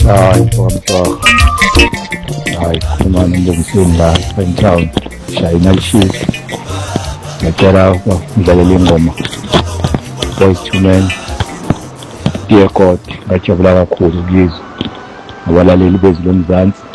Hayi bomhlobo. Hayi khuluma nomlungiseni la e town. Shayina lishisi. Ngicela ukudlalela ingoma. Boys to Men. Dear God, ngajabula kakhulu ukuyizwa. Abalaleli bezwe loMzansi